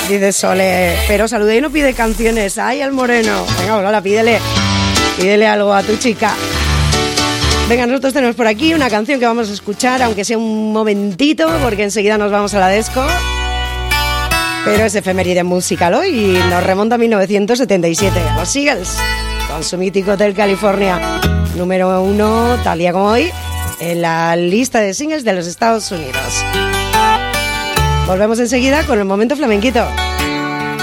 Dice Sole, pero Salude y no pide canciones. ¡Ay, al moreno! Venga, hola, pídele algo a tu chica. Venga, nosotros tenemos por aquí una canción que vamos a escuchar, aunque sea un momentito, porque enseguida nos vamos a la disco. Pero es efeméride musical hoy y nos remonta a 1977. Los Eagles, con su mítico Hotel California, número 1, tal día como hoy, en la lista de singles de los Estados Unidos. Volvemos enseguida con el momento flamenquito.